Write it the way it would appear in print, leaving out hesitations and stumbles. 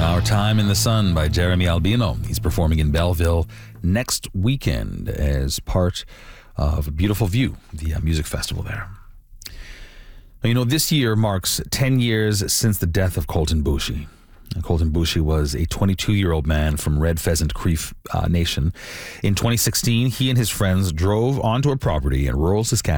Our Time in the Sun by Jeremy Albino. He's performing in Belleville next weekend as part of A Beautiful View, the music festival there. Now, you know, this year marks 10 years since the death of Colton Boushie. Colton Boushie was a 22-year-old man from Red Pheasant Cree Nation. In 2016, he and his friends drove onto a property in rural Saskatchewan